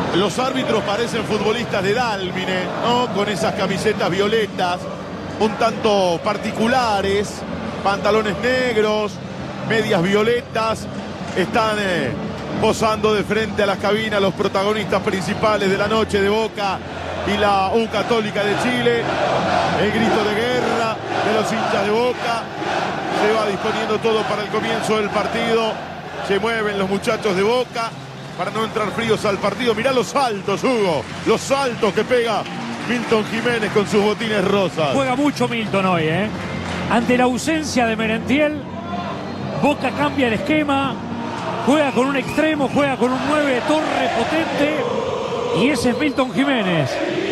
Los árbitros parecen futbolistas de Dálmine, ¿no? Con esas camisetas violetas, un tanto particulares, pantalones negros, medias violetas. Están posando de frente a las cabinas los protagonistas principales de la noche de Boca y la U Católica de Chile. El grito de guerra de los hinchas de Boca. Se va disponiendo todo para el comienzo del partido. Se mueven los muchachos de Boca para no entrar fríos al partido. Mirá los saltos, Hugo. Los saltos que pega Milton Jiménez con sus botines rosas. Juega mucho Milton hoy, ¿eh? Ante la ausencia de Merentiel, Boca cambia el esquema. Juega con un extremo, juega con un 9 torre potente. Y ese es Milton Jiménez.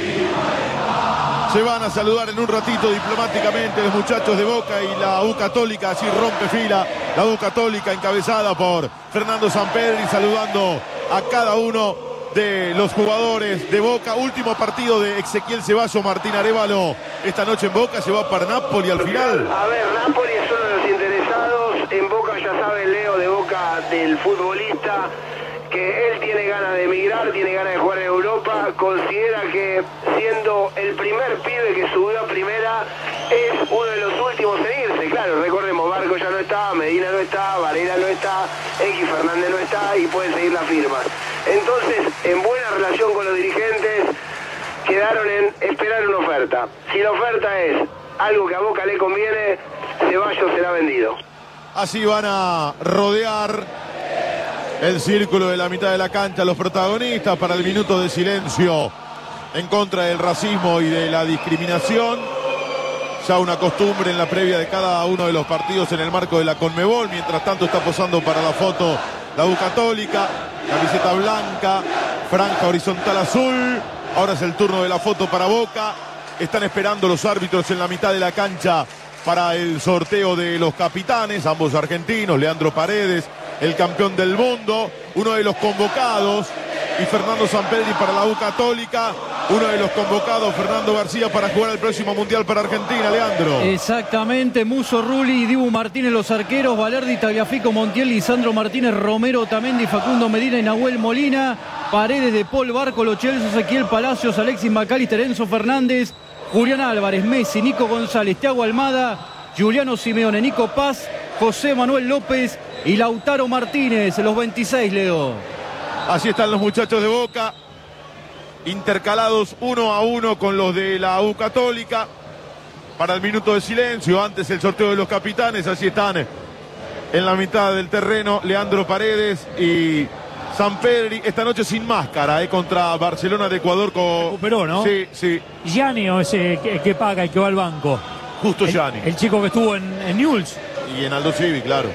Se van a saludar en un ratito diplomáticamente los muchachos de Boca y la U Católica. Así rompe fila la U Católica encabezada por Fernando Sampedri, saludando a cada uno de los jugadores de Boca. Último partido de Ezequiel Ceballos, Martín Arévalo esta noche en Boca. Se va para Napoli al final. A ver, Napoli es uno de los interesados. En Boca ya sabe Leo de Boca, del futbolista, que él tiene ganas de emigrar, tiene ganas de jugar en Europa. Considera que siendo el primer pibe que subió a primera es uno de los últimos en irse. Claro, recordemos, Barco ya no está, Medina no está, Varela no está, X Fernández no está y pueden seguir las firmas. Entonces, en buena relación con los dirigentes, quedaron en esperar una oferta. Si la oferta es algo que a Boca le conviene, Ceballos será vendido. Así van a rodear el círculo de la mitad de la cancha los protagonistas para el minuto de silencio en contra del racismo y de la discriminación. Ya una costumbre en la previa de cada uno de los partidos en el marco de la Conmebol. Mientras tanto está posando para la foto la U Católica, camiseta blanca, franja horizontal azul. Ahora es el turno de la foto para Boca. Están esperando los árbitros en la mitad de la cancha para el sorteo de los capitanes, ambos argentinos, Leandro Paredes, el campeón del mundo, uno de los convocados, y Fernando Sampedri para la U Católica, uno de los convocados, Fernando García, para jugar el próximo Mundial para Argentina, Leandro. Exactamente, Musso, Rulli, Dibu Martínez los arqueros, Valerdi, Tagliafico, Montiel, Lisandro Martínez, Romero, Otamendi, Facundo Medina y Nahuel Molina, Paredes, De Paul, Barco, Lo Celso, Ezequiel Palacios, Alexis McAllister, Enzo Fernández, Julián Álvarez, Messi, Nico González, Thiago Almada, Juliano Simeone, Nico Paz, José Manuel López y Lautaro Martínez, los 26, Leo. Así están los muchachos de Boca, intercalados 1-1 con los de la U Católica. Para el minuto de silencio, antes el sorteo de los capitanes, así están en la mitad del terreno Leandro Paredes y Sampedri, esta noche sin máscara, contra Barcelona de Ecuador. Recuperó, ¿no? Sí, sí. Gianni o ese que paga, el que va al banco. Justo Gianni. El chico que estuvo en Newell's. Y en Aldo Civi, claro.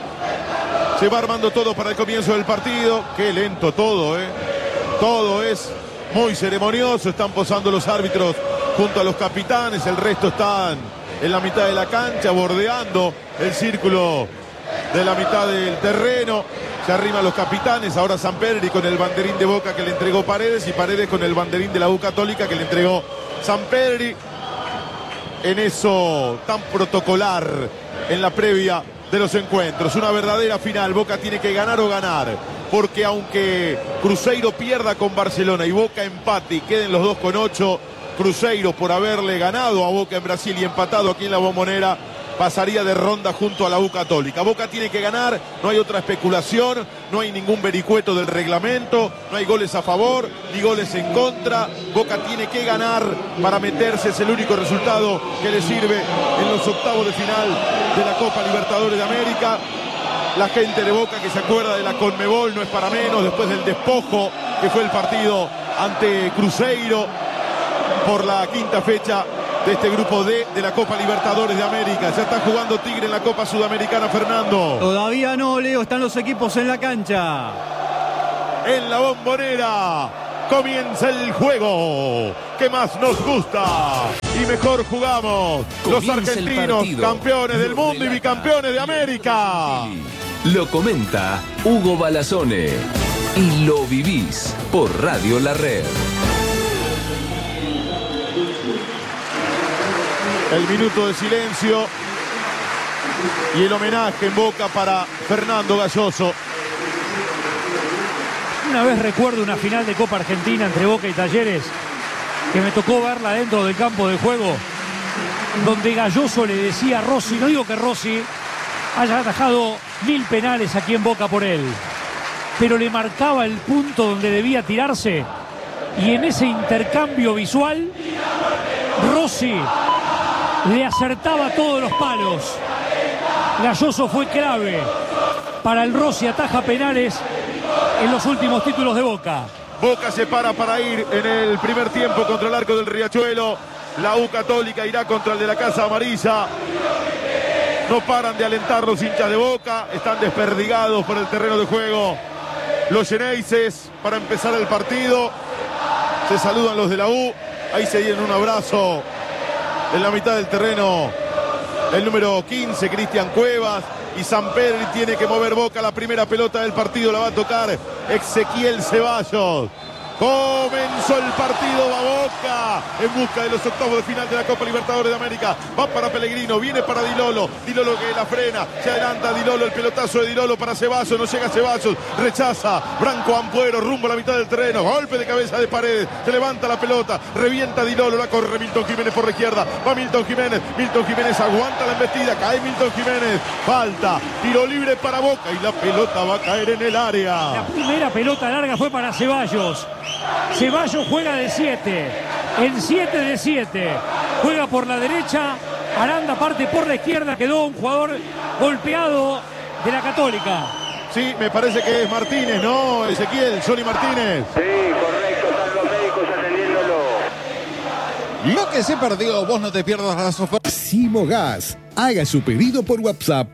Se va armando todo para el comienzo del partido. Qué lento todo, Todo es muy ceremonioso. Están posando los árbitros junto a los capitanes. El resto están en la mitad de la cancha, bordeando el círculo de la mitad del terreno. Se arriman los capitanes. Ahora Sampedri con el banderín de Boca que le entregó Paredes, y Paredes con el banderín de la U Católica que le entregó Sampedri. En eso tan protocolar en la previa de los encuentros. Una verdadera final. Boca tiene que ganar o ganar, porque aunque Cruzeiro pierda con Barcelona y Boca empate y queden los dos con 8, Cruzeiro, por haberle ganado a Boca en Brasil y empatado aquí en la Bombonera, pasaría de ronda junto a la U Católica. Boca tiene que ganar, no hay otra especulación, no hay ningún vericueto del reglamento, no hay goles a favor ni goles en contra. Boca tiene que ganar para meterse, es el único resultado que le sirve en los octavos de final de la Copa Libertadores de América. La gente de Boca que se acuerda de la Conmebol no es para menos, después del despojo que fue el partido ante Cruzeiro por la quinta fecha de este grupo D de la Copa Libertadores de América. Ya está jugando Tigre en la Copa Sudamericana, Fernando. Todavía no, Leo, están los equipos en la cancha. En la Bombonera comienza el juego que más nos gusta y mejor jugamos. Los argentinos, campeones del mundo y bicampeones de América. Lo comenta Hugo Balazone y lo vivís por Radio La Red. El minuto de silencio y el homenaje en Boca para Fernando Galloso. Una vez recuerdo una final de Copa Argentina entre Boca y Talleres, que me tocó verla dentro del campo de juego, donde Galloso le decía a Rossi, no digo que Rossi haya atajado 1000 penales aquí en Boca por él, pero le marcaba el punto donde debía tirarse, y en ese intercambio visual Rossi le acertaba todos los palos. Galloso fue clave para el Rossi ataja penales en los últimos títulos de Boca. Boca se para ir en el primer tiempo contra el arco del Riachuelo. La U Católica irá contra el de la Casa Amarilla. No paran de alentar los hinchas de Boca. Están desperdigados por el terreno de juego los Xeneises para empezar el partido. Se saludan los de la U. Ahí se dieron un abrazo en la mitad del terreno. El número 15, Cristian Cuevas. Y Sampedri tiene que mover Boca. La primera pelota del partido la va a tocar Ezequiel Ceballos. Comenzó el partido, va Boca en busca de los octavos de final de la Copa Libertadores de América. Va para Pellegrino, viene para Dilolo. Dilolo que la frena, se adelanta Dilolo, el pelotazo de Dilolo para Ceballos, no llega Ceballos, rechaza Branco Ampuero, rumbo a la mitad del terreno. Golpe de cabeza de Paredes, se levanta la pelota, revienta Dilolo, la corre Milton Jiménez por la izquierda. Va Milton Jiménez aguanta la embestida, cae Milton Jiménez, falta, tiro libre para Boca y la pelota va a caer en el área. La primera pelota larga fue para Ceballos. Ceballos juega de 7, en 7 de 7, juega por la derecha, Aranda parte por la izquierda, quedó un jugador golpeado de la Católica. Sí, me parece que es Martínez, ¿no, Ezequiel? Johnny Martínez. Sí, correcto, están los médicos atendiéndolo. Lo que se perdió, vos no te pierdas las ofertas. Simogas. Haga su pedido por WhatsApp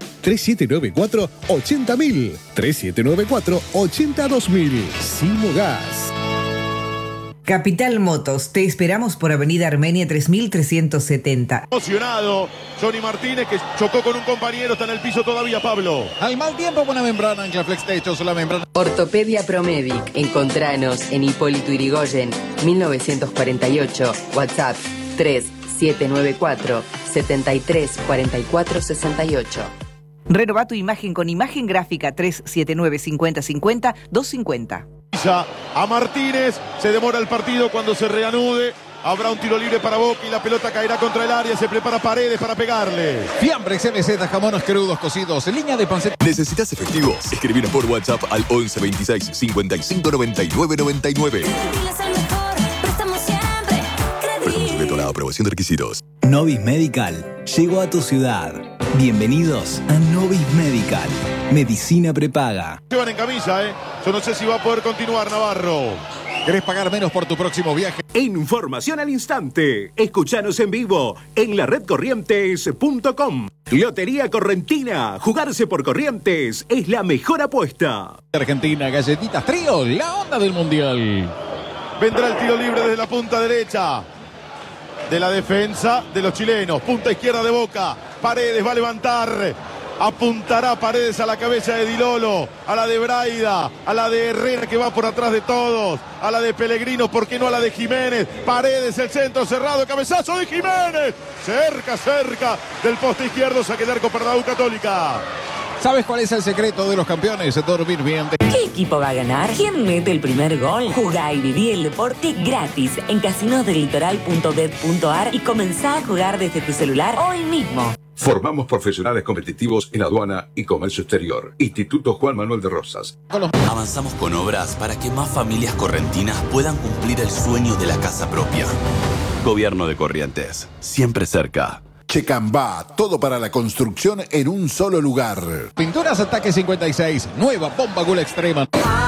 3794-80000, 3794-82000. Simogas. Capital Motos, te esperamos por Avenida Armenia 3370. Emocionado, Johnny Martínez que chocó con un compañero, está en el piso todavía, Pablo. Al mal tiempo, buena membrana, Anclaflex Techos, la membrana. Ortopedia Promedic, encontranos en Hipólito Yrigoyen, 1948, WhatsApp 3794 734468. Renova tu imagen con imagen gráfica 379 5050 250. A Martínez, se demora el partido, cuando se reanude habrá un tiro libre para Boca y la pelota caerá contra el área, se prepara Paredes para pegarle. Fiambre CMZ, jamones crudos cocidos, línea de panceta. ¿Necesitas efectivos? Escribir por WhatsApp al 11 26 55 99 99. Préstamo sujeto a la aprobación de requisitos. Novis Medical llegó a tu ciudad. Bienvenidos a Novis Medical. Medicina prepaga. Llevan en camisa, Yo no sé si va a poder continuar Navarro. ¿Querés pagar menos por tu próximo viaje? Información al instante. Escuchanos en vivo en la redcorrientes.com. Lotería Correntina. Jugarse por Corrientes es la mejor apuesta. Argentina, galletitas trío, la onda del mundial. Vendrá el tiro libre desde la punta derecha de la defensa de los chilenos. Punta izquierda de Boca. Paredes va a levantar. Apuntará Paredes a la cabeza de Dilolo, a la de Braida, a la de Herrera que va por atrás de todos, a la de Pellegrino, ¿por qué no a la de Jiménez? Paredes, el centro cerrado, cabezazo de Jiménez. Cerca del poste izquierdo, saque de arco para la U Católica. ¿Sabes cuál es el secreto de los campeones? Dormir bien. ¿Qué equipo va a ganar? ¿Quién mete el primer gol? Jugá y viví el deporte gratis en casinosdelitoral.bet.ar y comenzá a jugar desde tu celular hoy mismo. Formamos profesionales competitivos en aduana y comercio exterior. Instituto Juan Manuel de Rosas. Avanzamos con obras para que más familias correntinas puedan cumplir el sueño de la casa propia. Gobierno de Corrientes, siempre cerca. Checambá, todo para la construcción en un solo lugar. Pinturas Ataque 56, nueva bomba Gula Extrema.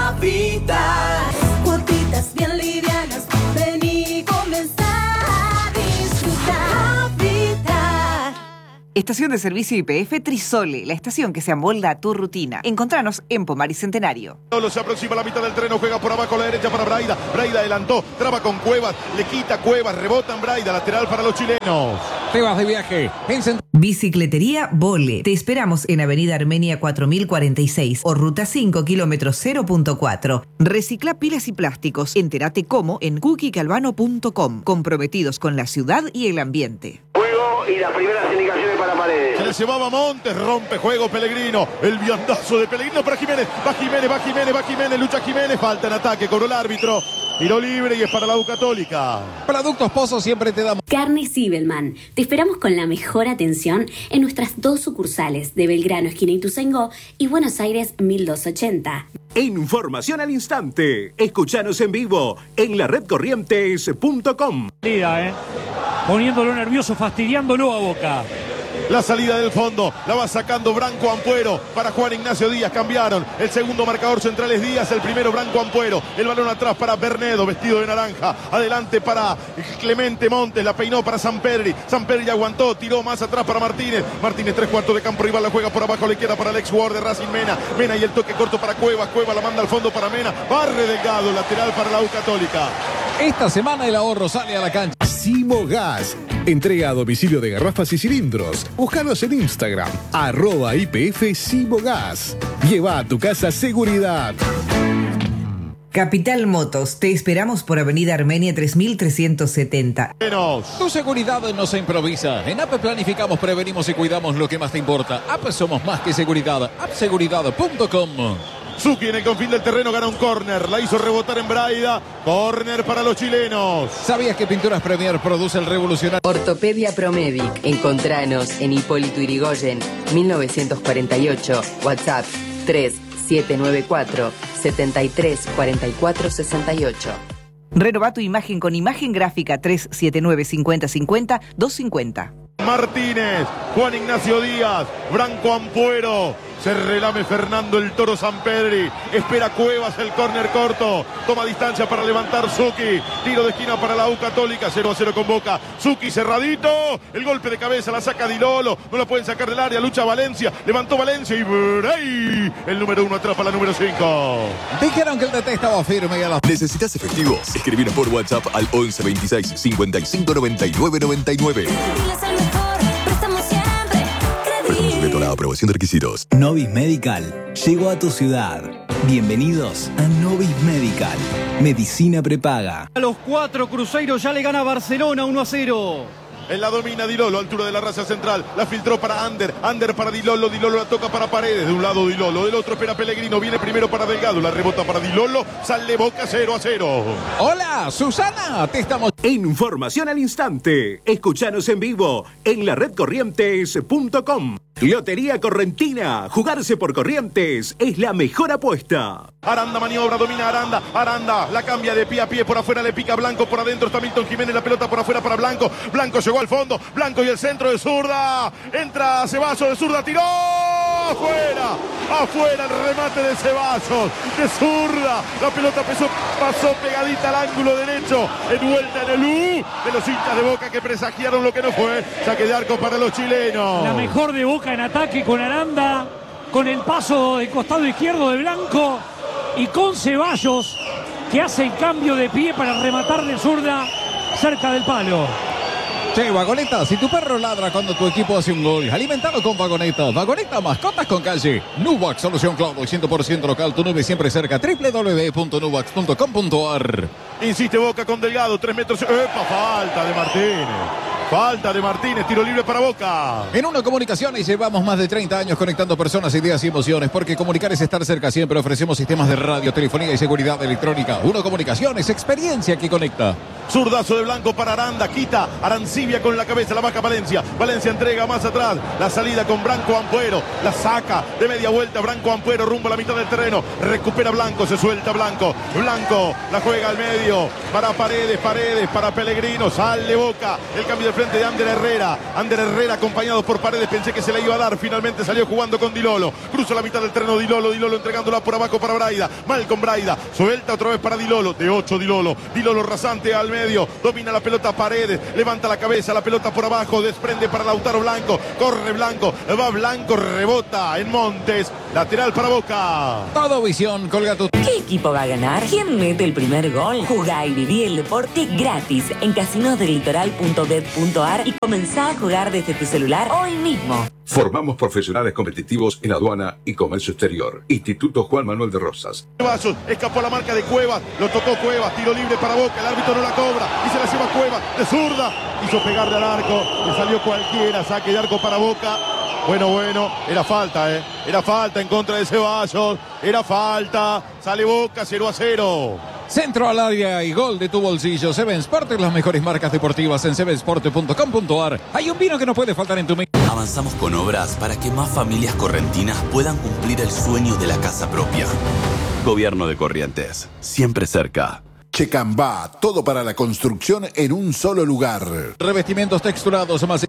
Habitas, cuotitas bien livianas, vení y comenzá a disfrutar. Habitat. Estación de servicio YPF Trisole, la estación que se amolda a tu rutina. Encontranos en Pomar y Centenario. Solo se aproxima a la mitad del terreno, juega por abajo a la derecha para Braida. Braida adelantó, traba con Cuevas, le quita Cuevas, rebota en Braida, lateral para los chilenos. Te vas de viaje. Bicicletería Vole. Te esperamos en Avenida Armenia 4046 o Ruta 5, kilómetro 0.4. Recicla pilas y plásticos. Entérate cómo en cookiegalvano.com. Comprometidos con la ciudad y el ambiente. Juego y las primeras indicaciones para Paredes. Se le la llevaba Montes, rompe juego Pellegrino, el viandazo de Pellegrino para Jiménez, va Jiménez, lucha Jiménez, falta en ataque, cobró el árbitro, tiro libre y es para la U Católica. Productos Pozo siempre te damos. Carne Zibelman. Te esperamos con la mejor atención en nuestras 2 sucursales de Belgrano, esquina Ituzaingó, y Buenos Aires 1280. Información al instante. Escuchanos en vivo en la redcorrientes.com. Poniéndolo nervioso, fastidiándolo a Boca. La salida del fondo, la va sacando Branco Ampuero para Juan Ignacio Díaz, cambiaron. El segundo marcador central es Díaz, el primero Branco Ampuero. El balón atrás para Bernedo, vestido de naranja. Adelante para Clemente Montes, la peinó para Sampedri. Sampedri aguantó, tiró más atrás para Martínez. Martínez, 3/4 de campo rival, la juega por abajo, le queda para el ex jugador de Racing, Mena. Mena y el toque corto para Cuevas. Cuevas la manda al fondo para Mena. Barre Delgado, lateral para la U Católica. Esta semana el ahorro sale a la cancha. Simo Gas. Entrega a domicilio de garrafas y cilindros. Búscanos en Instagram, @IPF Simo Gas. Lleva a tu casa seguridad. Capital Motos, te esperamos por Avenida Armenia 3370. Tu seguridad no se improvisa. En APE planificamos, prevenimos y cuidamos lo que más te importa. APE somos más que seguridad. appseguridad.com. Zucchi en el confín del terreno gana un córner, la hizo rebotar en Braida, córner para los chilenos. ¿Sabías que Pinturas Premier produce el revolucionario? Ortopedia Promedic. Encontranos en Hipólito Yrigoyen, 1948. WhatsApp 3794 734468. Renova tu imagen con imagen gráfica 379 5050 250. Martínez, Juan Ignacio Díaz, Branco Ampuero. Se relame Fernando el Toro Sampedri. Espera Cuevas el córner corto. Toma distancia para levantar Zucchi. Tiro de esquina para la U Católica. 0-0 con Boca. Zucchi cerradito. El golpe de cabeza la saca Di Lolo. No la pueden sacar del área. Lucha Valencia. Levantó Valencia y Bray. El número 1 atrapa la número 5. Dijeron que el DT estaba firme y a la... ¿Necesitas efectivo? Escribinos por WhatsApp al 11 26 55 99 99. Sujeto a la aprobación de requisitos. Novis Medical llegó a tu ciudad. Bienvenidos a Novis Medical. Medicina prepaga. A los 4 Cruzeiro ya le gana a Barcelona 1-0. En la domina Di Lolo, altura de la raza central. La filtró para Ander. Ander para Di Lolo. Di Lolo la toca para Paredes. De un lado Di Lolo, del otro espera Pellegrino. Viene primero para Delgado. La rebota para Di Lolo. Sale Boca 0-0. Hola, Susana. Te estamos... Información al instante. Escuchanos en vivo en la redcorrientes.com. Lotería Correntina. Jugarse por Corrientes es la mejor apuesta. Aranda maniobra, domina Aranda. Aranda la cambia de pie a pie. Por afuera le pica Blanco. Por adentro está Milton Jiménez. La pelota por afuera para Blanco. Blanco llegó al fondo. Blanco y el centro de zurda. Entra Ceballos de zurda. Tiró. Afuera. Afuera el remate de Ceballos. De zurda. La pelota pasó pegadita al ángulo derecho. En vuelta en el U de los hinchas de Boca que presagiaron lo que no fue. Saque de arco para los chilenos. La mejor de Boca en ataque con Aranda. Con el paso del costado izquierdo de Blanco. Y con Ceballos, que hace el cambio de pie para rematar de zurda cerca del palo. Che, Vagoneta, si tu perro ladra cuando tu equipo hace un gol, alimentalo con Vagoneta. Vagoneta, mascotas con calle. Nubax, solución Cloud, 100% local. Tu nube siempre cerca. www.nubax.com.ar. Insiste Boca con Delgado, 3 metros. ¡Epa! Falta de Martínez. Falta de Martínez, tiro libre para Boca. En Uno Comunicaciones llevamos más de 30 años conectando personas, ideas y emociones, porque comunicar es estar cerca siempre. Ofrecemos sistemas de radio, telefonía y seguridad electrónica. Uno Comunicaciones, experiencia que conecta. Zurdazo de Blanco para Aranda, quita Arancibia con la cabeza, la baja Valencia. Valencia entrega más atrás, la salida con Branco Ampuero, la saca de media vuelta Branco Ampuero rumbo a la mitad del terreno. Recupera Blanco, se suelta Blanco. Blanco la juega al medio para Paredes, Paredes para Pellegrino, sale Boca. El cambio de frente de Ander Herrera. Ander Herrera acompañado por Paredes, pensé que se la iba a dar, finalmente salió jugando con Di Lolo. Cruza la mitad del terreno Di Lolo entregándola por abajo para Braida. Mal con Braida, suelta otra vez para Di Lolo, de 8 Di Lolo rasante al medio, domina la pelota Paredes, levanta la cabeza, la pelota por abajo, desprende para Lautaro Blanco, corre Blanco, va Blanco, rebota en Montes, lateral para Boca. Todo visión, colga tu... ¿Qué equipo va a ganar? ¿Quién mete el primer gol? Jugá y viví el deporte gratis en casinosdelitoral.bet.ar y comenzá a jugar desde tu celular hoy mismo. Formamos profesionales competitivos en aduana y comercio exterior. Instituto Juan Manuel de Rosas. Ceballos escapó a la marca de Cuevas, lo tocó Cuevas, tiro libre para Boca, el árbitro no la cobra y se la lleva Cuevas de zurda, hizo pegarle al arco, le salió cualquiera, saque de arco para Boca. Bueno, era falta, era falta en contra de Ceballos, era falta, sale Boca 0-0. Centro al área y gol de tu bolsillo. Seven Sport, las mejores marcas deportivas en sevensport.com.ar. Hay un vino que no puede faltar en tu mesa. Avanzamos con obras para que más familias correntinas puedan cumplir el sueño de la casa propia. Gobierno de Corrientes, siempre cerca. Checambá, todo para la construcción en un solo lugar. Revestimientos texturados más.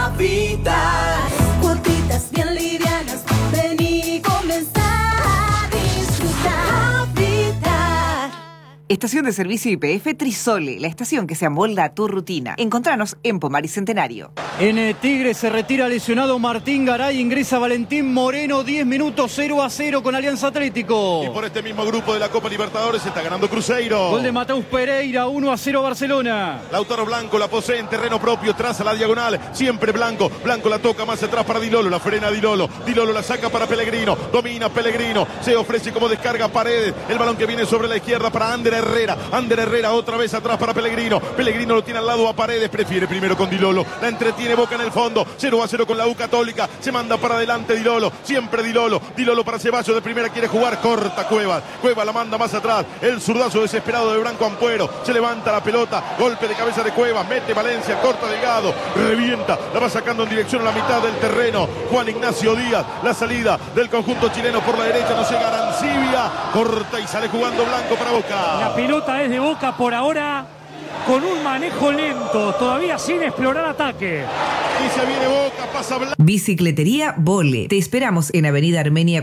Habitat, cuotitas bien livianas, vení, comenzar a disfrutar. Habitat. Estación de servicio YPF Trisole, la estación que se amolda a tu rutina. Encontranos en Pomar y Centenario. En Tigre se retira lesionado Martín Garay, ingresa Valentín Moreno, 10 minutos 0-0 con Alianza Atlético. Y por este mismo grupo de la Copa Libertadores está ganando Cruzeiro. Gol de Mateus Pereira, 1-0 Barcelona. Lautaro Blanco la posee en terreno propio, traza la diagonal, siempre Blanco. Blanco la toca más atrás para Di Lolo, la frena Di Lolo. Di Lolo la saca para Pellegrino, domina Pellegrino, se ofrece como descarga Paredes. El balón que viene sobre la izquierda para Ander Herrera. Ander Herrera otra vez atrás para Pellegrino. Pellegrino lo tiene al lado a Paredes, prefiere primero con Di Lolo. La entretiene Boca en el fondo, 0-0 con la U Católica. Se manda para adelante Di Lolo, siempre Di Lolo. Di Lolo para Ceballos, de primera quiere jugar, corta Cuevas. Cuevas la manda más atrás, el zurdazo desesperado de Branco Ampuero. Se levanta la pelota, golpe de cabeza de Cuevas, mete Valencia, corta Delgado, revienta, la va sacando en dirección a la mitad del terreno. Juan Ignacio Díaz, la salida del conjunto chileno por la derecha, no llega Arancibia, corta y sale jugando Blanco para Boca. La pelota es de Boca por ahora, con un manejo lento, todavía sin explorar ataque. Y se viene Boca, pasa Blanco. Bicicletería Vole. Te esperamos en Avenida Armenia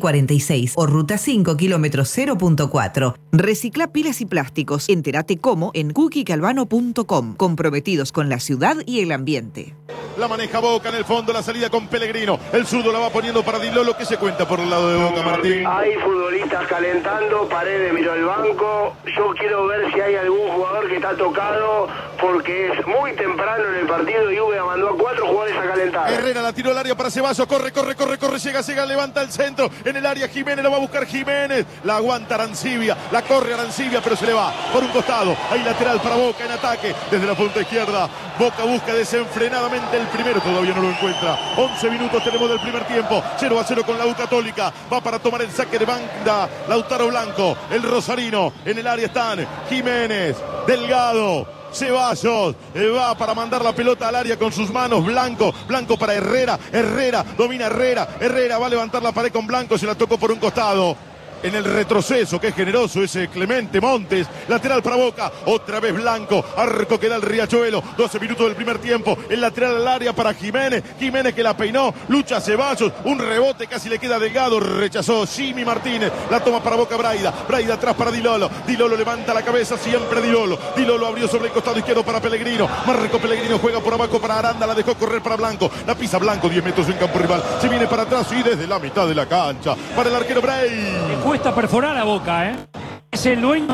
4046 o Ruta 5, kilómetros 0.4. Recicla pilas y plásticos. Entérate cómo en cookiecalvano.com. Comprometidos con la ciudad y el ambiente. La maneja Boca en el fondo, la salida con Pellegrino. El zurdo la va poniendo para Di Lolo, que se cuenta por el lado de Boca, Martín. Hay futbolistas calentando, Paredes miró el banco. Yo quiero ver si hay algún jugador que está tocado, porque es muy temprano en el partido y Úbeda mandó a 4 jugadores a calentar. Herrera la tiró al área para Ceballos, corre, llega, levanta el centro. En el área Jiménez, lo va a buscar Jiménez. La aguanta Arancibia, la corre Arancibia, pero se le va por un costado. Hay lateral para Boca en ataque, desde la punta izquierda. Boca busca desenfrenadamente el primero, todavía no lo encuentra. 11 minutos tenemos del primer tiempo, 0-0 con la U Católica. Va para tomar el saque de banda Lautaro Blanco, el rosarino. En el área están Jiménez, Delgado, Ceballos, va para mandar la pelota al área con sus manos. Blanco para Herrera, domina Herrera va a levantar la pared con Blanco, se la tocó por un costado. En el retroceso, que es generoso ese Clemente Montes, lateral para Boca, otra vez Blanco, arco que da el Riachuelo, 12 minutos del primer tiempo, el lateral al área para Jiménez que la peinó, lucha Ceballos, un rebote, casi le queda Delgado, rechazó Jimmy Martínez, la toma para Boca Braida atrás para Di Lolo levanta la cabeza, siempre Di Lolo abrió sobre el costado izquierdo para Pellegrino, Marco Pellegrino juega por abajo para Aranda, la dejó correr para Blanco, la pisa Blanco, 10 metros en campo rival, se viene para atrás y desde la mitad de la cancha, para el arquero Bray. Cuesta perforar a Boca, es el dueño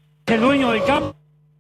del campo.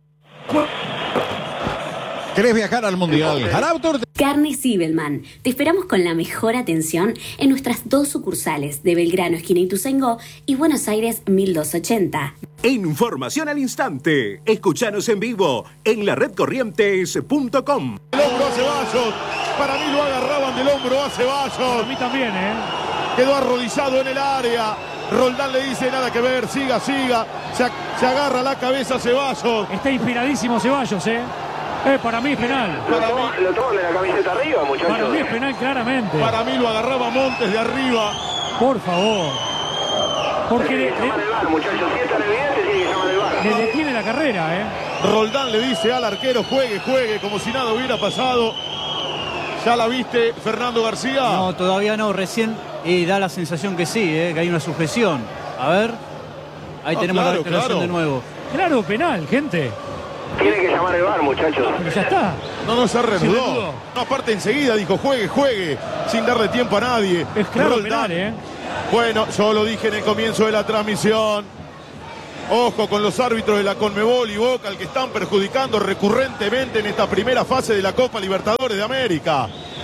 ¿Querés viajar al Mundial? Carnes Zibelman. Te esperamos con la mejor atención en nuestras 2 sucursales de Belgrano, esquina Ituzaingó, y Buenos Aires 1280. Información al instante. Escuchanos en vivo en la redcorrientes.com. El hombro a Ceballos. Para mí lo agarraban del hombro a Ceballos. A mí también, Quedó arrodillado en el área. Roldán le dice nada que ver, siga. Se agarra la cabeza Ceballos. Está inspiradísimo Ceballos, para mí es penal. Lo toman de la camiseta arriba, muchachos. Para mí es penal claramente. Para mí lo agarraba Montes de arriba. Por favor. Porque tiene que llamar el VAR, muchachos. Si es tan evidente, tiene que llamar el VAR. Le detiene la carrera, Roldán le dice al arquero, juegue, como si nada hubiera pasado. ¿Ya la viste, Fernando García? No, todavía no, recién da la sensación que sí, que hay una sujeción. A ver, ahí tenemos la declaración de nuevo. Claro, penal, gente. Tiene que llamar el VAR, muchachos. Pero ya está. No se reanudó. No, aparte enseguida dijo, juegue, sin darle tiempo a nadie. Es claro Roldán. penal, Bueno, yo lo dije en el comienzo de la transmisión. Ojo con los árbitros de la Conmebol y Boca, al que están perjudicando recurrentemente en esta primera fase de la Copa Libertadores de América.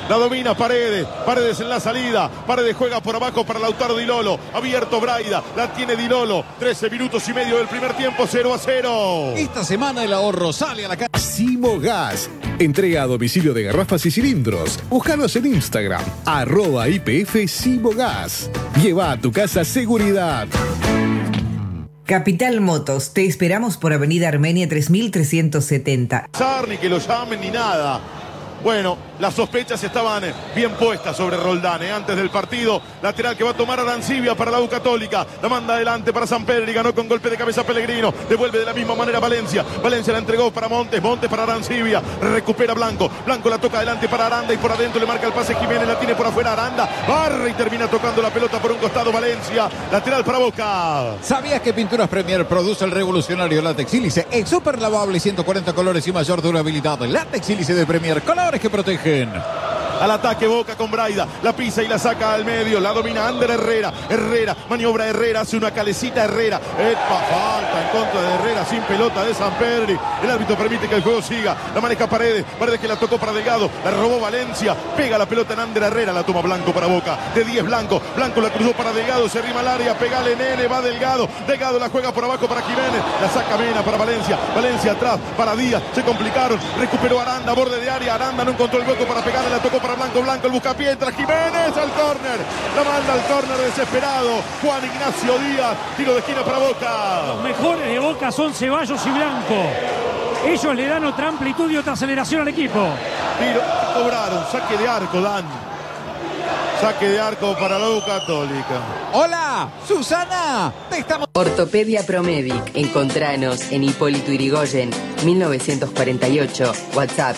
La domina Paredes. Paredes en la salida. Paredes juega por abajo para Lautaro Di Lolo. Abierto Braida. La tiene Di Lolo. 13 minutos y medio del primer tiempo. 0-0. Esta semana el ahorro sale a la calle. Simo Gas. Entrega a domicilio de garrafas y cilindros. Búscanos en Instagram. @IPF Simo Gas. Lleva a tu casa seguridad. Capital Motos, te esperamos por Avenida Armenia 3370. Ni que lo llamen ni nada. Bueno, las sospechas estaban bien puestas sobre Roldán. Antes del partido, lateral que va a tomar Arancibia para la U Católica. La manda adelante para Sampedri, ganó con golpe de cabeza Pellegrino. Devuelve de la misma manera Valencia. Valencia la entregó para Montes, Montes para Arancibia. Recupera Blanco. Blanco la toca adelante para Aranda y por adentro le marca el pase Jiménez. La tiene por afuera Aranda. Barre y termina tocando la pelota por un costado Valencia. Lateral para Boca. ¿Sabías que Pinturas Premier produce el revolucionario látex sílice? Es súper lavable, 140 colores y mayor durabilidad. Látex sílice de Premier, colores que protegen. Al ataque Boca con Braida, la pisa y la saca al medio, la domina Ander Herrera. Herrera, maniobra Herrera, hace una calecita Herrera. Epa, falta en contra de Herrera, sin pelota de Sampedri. El árbitro permite que el juego siga. La maneja Paredes, Paredes que la tocó para Delgado, la robó Valencia, pega la pelota en Ander Herrera, la toma Blanco para Boca. De 10 Blanco, Blanco la cruzó para Delgado, se arrima al área, pegale Nene, va Delgado. Delgado la juega por abajo para Jiménez, la saca Mena para Valencia. Valencia atrás para Díaz, se complicaron, recuperó Aranda, borde de área, Aranda no encontró el hueco para pegarle, la tocó para Blanco, Blanco el buscapié, entra Jiménez al córner, la manda al córner desesperado, Juan Ignacio Díaz, tiro de esquina para Boca. Los mejores de Boca son Ceballos y Blanco. Ellos le dan otra amplitud y otra aceleración al equipo. Tiro, cobraron, saque de arco, Dan. Saque de arco para la U Católica. Hola, Susana, te estamos... Ortopedia Promedic, encontranos en Hipólito Yrigoyen, 1948, WhatsApp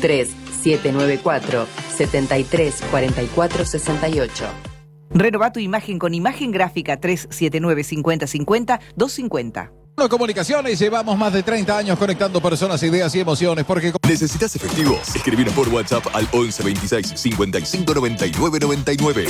3794 734468. Renová tu imagen con imagen gráfica 379 5050 250. Comunicaciones, llevamos más de 30 años conectando personas, ideas y emociones porque... ¿Necesitas efectivo? Escribinos por WhatsApp al 11 26 55 99 99.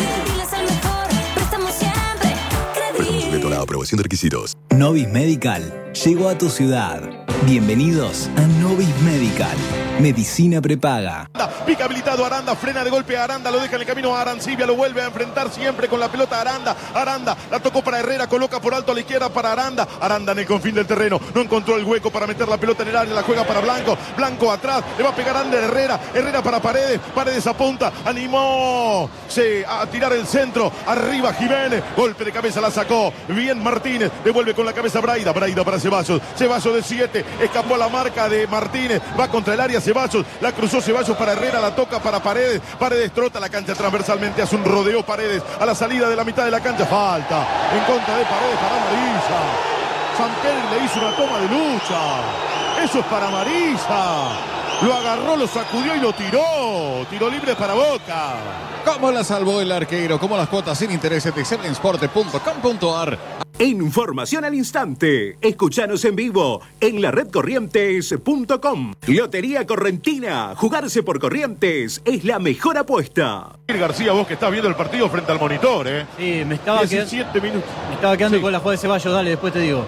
Sujeto a la aprobación de requisitos. Novis Medical llegó a tu ciudad. Bienvenidos a Novis Medical. Medicina prepaga. Pica habilitado Aranda, frena de golpe a Aranda, lo deja en el camino a Arancibia, lo vuelve a enfrentar siempre con la pelota Aranda. Aranda la tocó para Herrera, coloca por alto a la izquierda para Aranda. Aranda en el confín del terreno, no encontró el hueco para meter la pelota en el área, la juega para Blanco. Blanco atrás, le va a pegar Ander Herrera. Herrera para Paredes, Paredes apunta, animó a tirar el centro. Arriba Jiménez, golpe de cabeza la sacó. Bien Martínez, devuelve con la cabeza Braida. Braida para Ceballos. Ceballos de 7, escapó a la marca de Martínez, va contra el área Ceballos, la cruzó Ceballos para Herrera, la toca para Paredes. Paredes trota la cancha transversalmente, hace un rodeo Paredes a la salida de la mitad de la cancha. Falta en contra de Paredes para Marisa. Sampedri le hizo una toma de lucha. Eso es para Marisa. Lo agarró, lo sacudió y lo tiró. Tiro libre para Boca. ¿Cómo la salvó el arquero? ¿Cómo las cuotas sin intereses de excelensport.com.ar? Información al instante. Escuchanos en vivo en la redcorrientes.com. Lotería Correntina. Jugarse por Corrientes es la mejor apuesta. García, vos que estás viendo el partido frente al monitor, Sí, me estaba 17 minutos. Me estaba quedando Sí. con la jugada de Ceballos, dale, después te digo.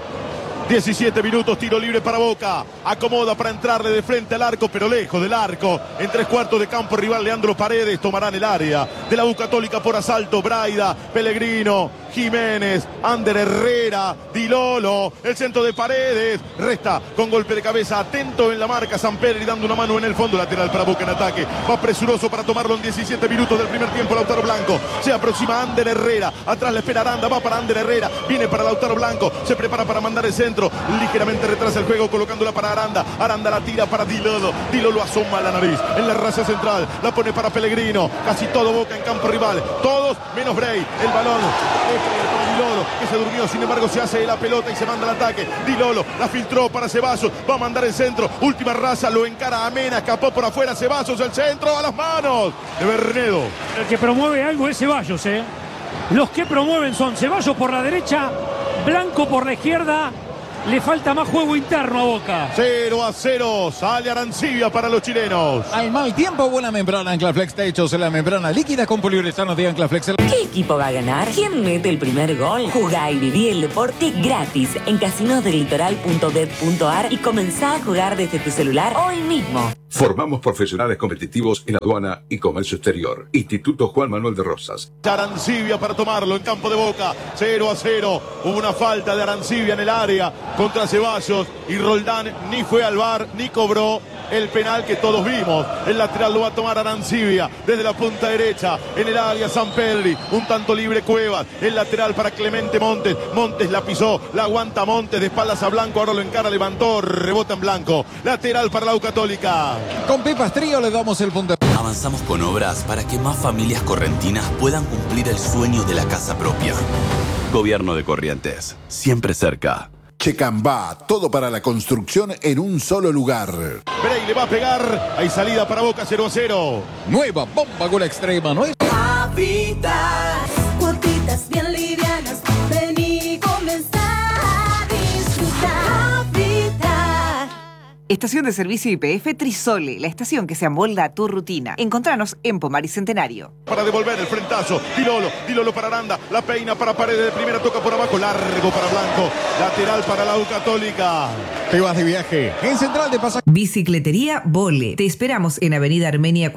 17 minutos, tiro libre para Boca. Acomoda para entrarle de frente al arco, pero lejos del arco. En 3/4 de campo, rival Leandro Paredes. Tomarán el área de la U Católica por asalto. Braida, Pellegrino, Jiménez, Ander Herrera, Di Lolo. El centro de Paredes. Resta con golpe de cabeza. Atento en la marca Sampedri dando una mano en el fondo. Lateral para Boca en ataque. Va presuroso para tomarlo en 17 minutos del primer tiempo. Lautaro Blanco. Se aproxima Ander Herrera. Atrás le espera Aranda. Va para Ander Herrera. Viene para Lautaro Blanco. Se prepara para mandar el centro. Ligeramente retrasa el juego colocándola para Aranda. Aranda la tira para Di Lolo. Di Lolo asoma la nariz en la raza central. La pone para Pellegrino. Casi todo Boca en campo rival. Todos menos Bray. El balón es para Di Lolo, que se durmió. Sin embargo se hace la pelota y se manda el ataque. Di Lolo la filtró para Ceballos. Va a mandar el centro. Última raza. Lo encara a Mena. Escapó por afuera Ceballos. El centro a las manos de Bernedo. El que promueve algo es Ceballos, Los que promueven son Ceballos por la derecha, Blanco por la izquierda le falta más juego interno a Boca. 0-0, sale Arancibia para los chilenos. Al mal tiempo, buena membrana Anclaflex Techos, la membrana líquida con poliuretano de Anclaflex. ¿Qué equipo va a ganar? ¿Quién mete el primer gol? Jugá y viví el deporte gratis en casinosdelitoral.bet.ar y comenzá a jugar desde tu celular hoy mismo. Formamos profesionales competitivos en aduana y comercio exterior. Instituto Juan Manuel de Rosas. Arancibia para tomarlo en campo de Boca. 0-0. Hubo una falta de Arancibia en el área contra Ceballos y Roldán ni fue al VAR ni cobró el penal que todos vimos. El lateral lo va a tomar Arancibia desde la punta derecha en el área Sampedri. Un tanto libre Cuevas. El lateral para Clemente Montes. Montes la pisó, la aguanta Montes de espaldas a Blanco. Ahora lo encara, levantó, rebota en Blanco. Lateral para la U Católica. Con Pepas Trío le damos el punto. Avanzamos con obras para que más familias correntinas puedan cumplir el sueño de la casa propia. Gobierno de Corrientes, siempre cerca. Checambá, todo para la construcción en un solo lugar. Bray le va a pegar. Hay salida para Boca. 0-0. Nueva bomba gol extrema, ¿no es? Habitat, cuotitas bien livianas, vení, comenzá a disfrutar. Habitat. Estación de servicio YPF Trisole, la estación que se amolda a tu rutina. Encontranos en Pomar y Centenario. Para devolver el frentazo, Dilolo para Aranda, la peina para Paredes de primera, toca por abajo, largo para Blanco, lateral para la U Católica. Te vas de viaje en Central de Pasajeros. Bicicletería Vole. Te esperamos en Avenida Armenia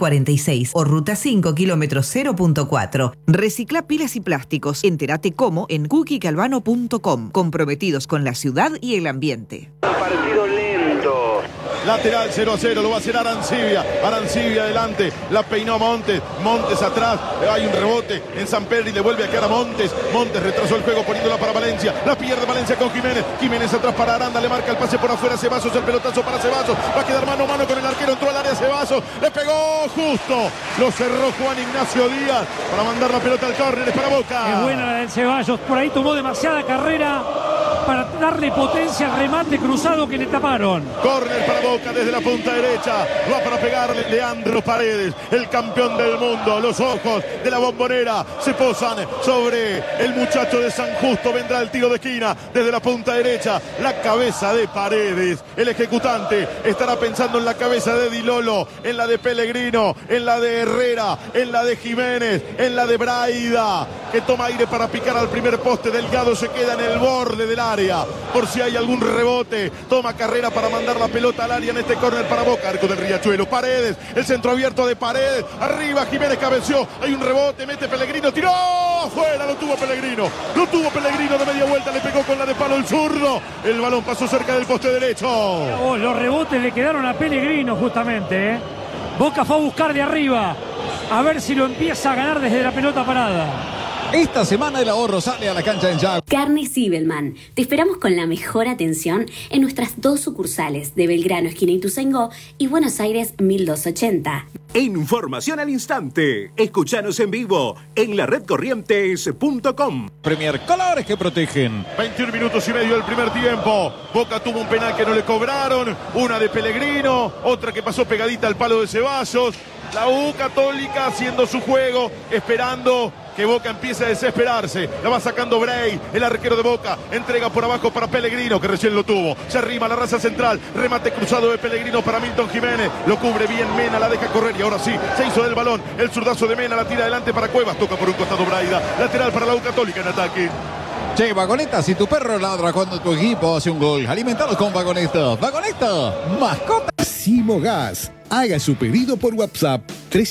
4046 o Ruta 5, kilómetro 0.4. Recicla pilas y plásticos. Entérate cómo en cookiecalvano.com. Comprometidos con la ciudad y el ambiente. Partido lento. Lateral 0-0, lo va a hacer Arancibia. Arancibia adelante, la peinó Montes. Montes atrás, hay un rebote en Sampedri, le vuelve a quedar a Montes. Montes retrasó el juego poniéndola para Valencia. La pierde Valencia con Jiménez. Jiménez atrás para Aranda, le marca el pase por afuera Ceballos, el pelotazo para Ceballos. Va a quedar mano a mano con el arquero, entró al área Ceballos. Le pegó justo. Lo cerró Juan Ignacio Díaz para mandar la pelota al córner, es para Boca. Es buena la del Ceballos, por ahí tomó demasiada carrera para darle potencia al remate cruzado que le taparon. Córner para Boca desde la punta derecha. Va para pegarle Leandro Paredes, el campeón del mundo. Los ojos de la Bombonera se posan sobre el muchacho de San Justo. Vendrá el tiro de esquina desde la punta derecha. La cabeza de Paredes. El ejecutante estará pensando en la cabeza de Dilolo, en la de Pellegrino, en la de Herrera, en la de Jiménez, en la de Braida, que toma aire para picar al primer poste. Delgado se queda en el borde del área por si hay algún rebote. Toma carrera para mandar la pelota al área en este córner para Boca. Arco del Riachuelo. Paredes, el centro abierto de Paredes. Arriba Jiménez cabeció. Hay un rebote, mete Pellegrino, tiró afuera, lo tuvo Pellegrino. Lo tuvo Pellegrino de media vuelta, le pegó con la de palo el zurdo. El balón pasó cerca del poste derecho. Oh, los rebotes le quedaron a Pellegrino justamente. Boca fue a buscar de arriba. A ver si lo empieza a ganar desde la pelota parada. Esta semana el ahorro sale a la cancha en Jaguar. Carne Sibelman. Te esperamos con la mejor atención en nuestras dos sucursales de Belgrano, esquina Ituzaingó, y Buenos Aires 1280. Información al instante. Escuchanos en vivo en laredcorrientes.com. Premier, colores que protegen. 21 minutos y medio del primer tiempo. Boca tuvo un penal que no le cobraron. Una de Pellegrino, otra que pasó pegadita al palo de Ceballos. La U Católica haciendo su juego, esperando que Boca empiece a desesperarse. La va sacando Bray, el arquero de Boca. Entrega por abajo para Pellegrino, que recién lo tuvo. Se arrima la raza central. Remate cruzado de Pellegrino para Milton Jiménez. Lo cubre bien Mena, la deja correr. Y ahora sí, se hizo del balón. El zurdazo de Mena, la tira adelante para Cuevas. Toca por un costado Braida. Lateral para la U Católica en ataque. Che, Vagoneta, si tu perro ladra cuando tu equipo hace un gol, alimentalos con Vagoneta. Vagoneta, mascota. Simogas. Haga su pedido por WhatsApp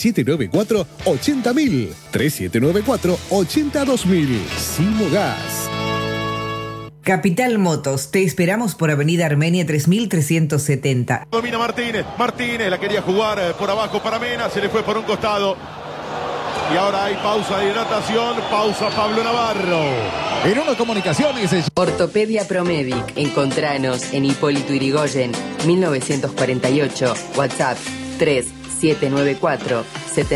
3794-80000. 3794-82000. Simogas. Capital Motos, te esperamos por Avenida Armenia 3370. Domina Martínez, Martínez la quería jugar por abajo para Mena, se le fue por un costado. Y ahora hay pausa de hidratación, pausa Pablo Navarro. En Uno Comunicaciones. Ortopedia Promedic. Encontranos en Hipólito Yrigoyen, 1948. WhatsApp 3794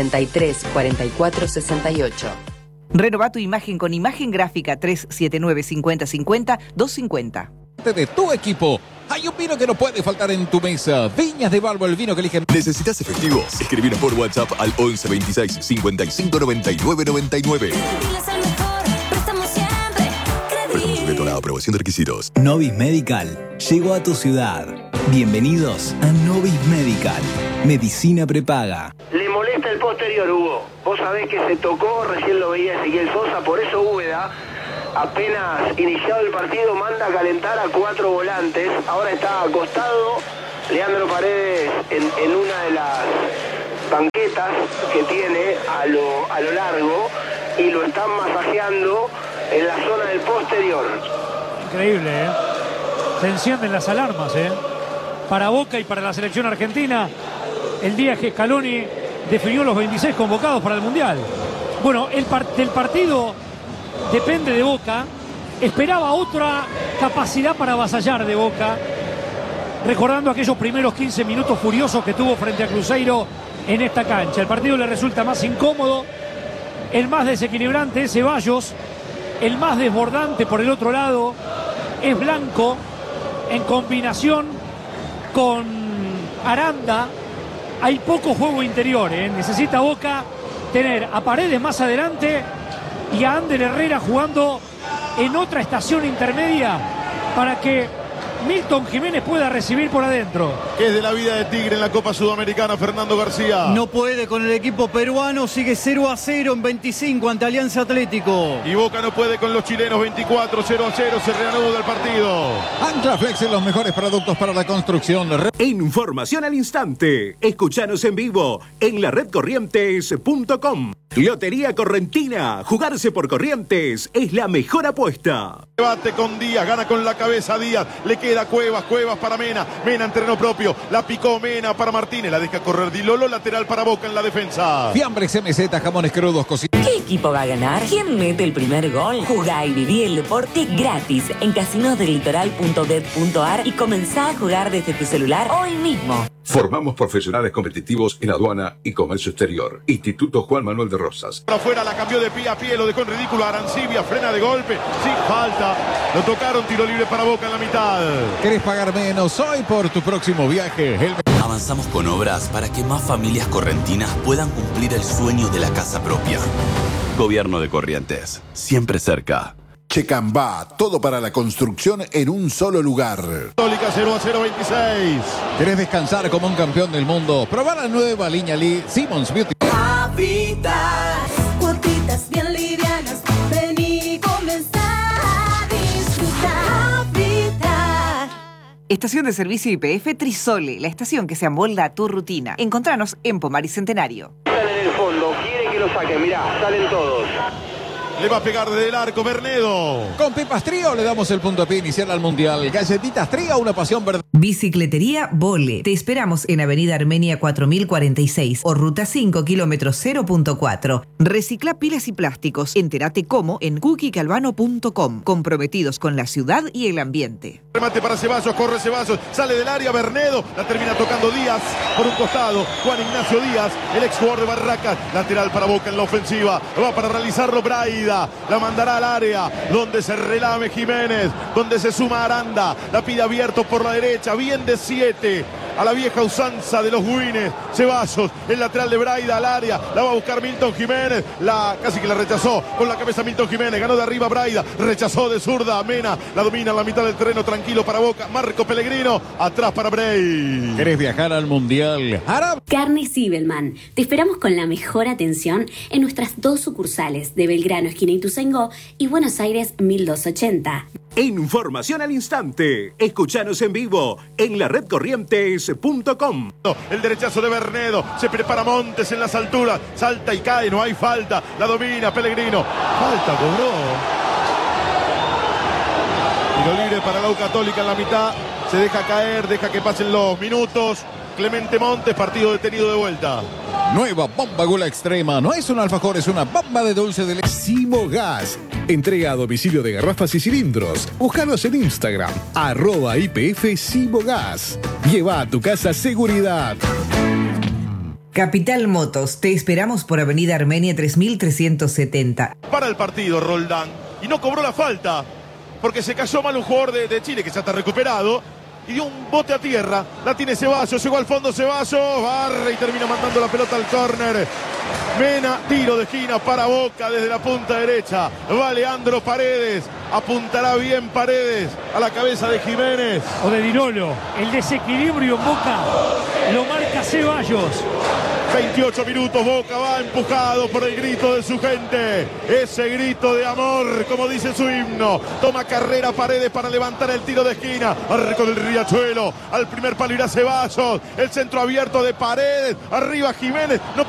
734468. Renova tu imagen con imagen gráfica 379-5050-250. De tu equipo. Hay un vino que no puede faltar en tu mesa. Viñas de Barbo, el vino que eligen. ¿Necesitas efectivos? Escribinos por WhatsApp al 11 26 55 99 99. Credibiles el mejor, prestamos siempre. Prestamos sujeto a la Aprobación de requisitos. Novis Medical llegó a tu ciudad. Bienvenidos a Novis Medical. Medicina prepaga. Le molesta el posterior, Hugo. Vos sabés que se tocó, recién lo veía Ezequiel Sosa, por eso Úbeda, apenas iniciado el partido, manda a calentar a 4 volantes. Ahora está acostado Leandro Paredes en una de las banquetas que tiene a lo largo y lo están masajeando en la zona del posterior. Increíble, ¿eh? Se encienden las alarmas, ¿eh? Para Boca y para la selección argentina, el día que Scaloni definió los 26 convocados para el Mundial. Bueno, del partido depende de Boca. Esperaba otra capacidad para avasallar de Boca, recordando aquellos primeros 15 minutos furiosos que tuvo frente a Cruzeiro en esta cancha. El partido le resulta más incómodo, el más desequilibrante es Ceballos, el más desbordante por el otro lado es Blanco, en combinación con Aranda. Hay poco juego interior, ¿eh? Necesita Boca tener a Paredes más adelante y a Ander Herrera jugando en otra estación intermedia para que Milton Jiménez pueda recibir por adentro. ¿Qué es de la vida de Tigre en la Copa Sudamericana, Fernando García? No puede con el equipo peruano, sigue 0-0 en 25 ante Alianza Atlético. Y Boca no puede con los chilenos, 24, 0-0, se reanuda el partido. Anclaflex en los mejores productos para la construcción. Información al instante. Escuchanos en vivo en laredcorrientes.com. Lotería Correntina. Jugarse por Corrientes es la mejor apuesta. Debate con Díaz, gana con la cabeza Díaz, le queda Cuevas para Mena, Mena en terreno propio, la picó Mena para Martínez, la deja correr Di Lolo, lateral para Boca en la defensa. Fiambres MZ, jamones crudos, cocidos. ¿Qué equipo va a ganar? ¿Quién mete el primer gol? Jugá y viví el deporte gratis en casinosdelitoral.bet.ar y comenzá a jugar desde tu celular hoy mismo. Formamos profesionales competitivos en aduana y comercio exterior. Instituto Juan Manuel de Rosas. Afuera la cambió de pie a pie, lo dejó en ridículo. Arancibia frena de golpe, sin falta. Lo tocaron, tiro libre para Boca en la mitad. ¿Querés pagar menos hoy por tu próximo viaje? Avanzamos con obras para que más familias correntinas puedan cumplir el sueño de la casa propia. Gobierno de Corrientes, siempre cerca. Checambá, todo para la construcción en un solo lugar. Católica 0-0-26. ¿Querés descansar como un campeón del mundo? Probá la nueva línea Lee Simmons Beauty. Capital, cuotitas bien livianas, ven y comenzá a disfrutar. Capital. Estación de servicio YPF Trisole, la estación que se amolda a tu rutina. Encontranos en Pomar y Centenario. Están en el fondo, quiere que lo saquen, mirá, salen todos. Le va a pegar desde el arco Bernedo. Con Pepas Trío le damos el puntapié inicial al Mundial. Galletitas Trío, una pasión verdadera. Bicicletería Vole. Te esperamos en Avenida Armenia 4046 o Ruta 5, kilómetro 0.4. Recicla pilas y plásticos. Entérate cómo en cookiecalvano.com. Comprometidos con la ciudad y el ambiente. Remate para Ceballos, corre Ceballos, sale del área Bernedo, la termina tocando Díaz por un costado. Juan Ignacio Díaz, el ex jugador de Barracas, lateral para Boca en la ofensiva. Va para realizarlo Braida. La mandará al área donde se relame Jiménez, donde se suma Aranda, la pide abierto por la derecha, bien de 7 a la vieja usanza de los Guines. Ceballos, el lateral de Braida al área, la va a buscar Milton Jiménez, casi que la rechazó con la cabeza Milton Jiménez, ganó de arriba Braida, rechazó de zurda Mena, la domina en la mitad del terreno, tranquilo para Boca, Marco Pellegrino, atrás para Bray. ¿Querés viajar al Mundial? Carne Sibelman. Te esperamos con la mejor atención en nuestras 2 sucursales de Belgrano, esquina Ituzaingó, y Buenos Aires 1280. Información al instante. Escuchanos en vivo en laredcorrientes.com. El derechazo de Bernedo, se prepara Montes en las alturas, salta y cae, no hay falta, la domina Pellegrino, falta, cobró. Tiro libre para la U Católica en la mitad, se deja caer, deja que pasen los minutos. Clemente Montes, partido detenido de vuelta. Nueva bomba Gula Extrema. No es un alfajor, es una bomba de dulce de leche. Simo Gas. Entrega a domicilio de garrafas y cilindros. Búscanos en Instagram, @IPF Simo Gas. Lleva a tu casa seguridad. Capital Motos. Te esperamos por Avenida Armenia 3370. Para el partido Roldán. Y no cobró la falta. Porque se cayó mal un jugador de Chile que ya está recuperado. y dio un bote a tierra. La tiene Ceballos, llegó al fondo Ceballos, barre y termina mandando la pelota al córner. Mena, tiro de esquina para Boca desde la punta derecha. Va Leandro Paredes, apuntará bien Paredes a la cabeza de Jiménez. O de Dirolo. El desequilibrio en Boca lo marca Ceballos. 28 minutos, Boca va empujado por el grito de su gente. Ese grito de amor, como dice su himno. Toma carrera Paredes para levantar el tiro de esquina. Arco del Riachuelo. Al primer palo irá Ceballos. El centro abierto de Paredes. Arriba Jiménez. No